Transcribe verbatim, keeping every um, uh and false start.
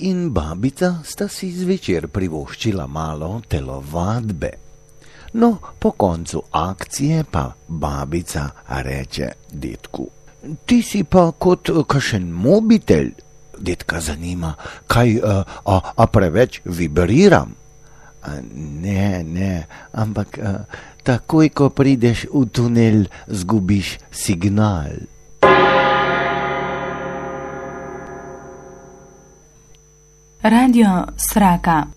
in babica sta si zvečer privoščila malo telovadbe. No, po koncu akcije pa babica reče detku: Ti si pa kot kakšen mobitel. Detka zanima, kaj, a, a, a preveč vibriram? A, ne, ne, ampak a, takoj, ko prideš v tunel, zgubiš signal. Radio Sraka.